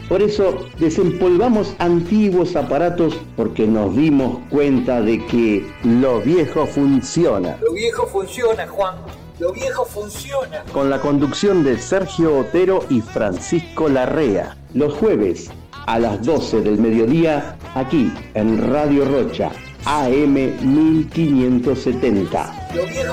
Por eso desempolvamos antiguos aparatos porque nos dimos cuenta de que lo viejo funciona. Lo viejo funciona, Juan. Lo viejo funciona. Con la conducción de Sergio Otero y Francisco Larrea. Los jueves a las 12 del mediodía, aquí en Radio Rocha, AM 1570. Lo viejo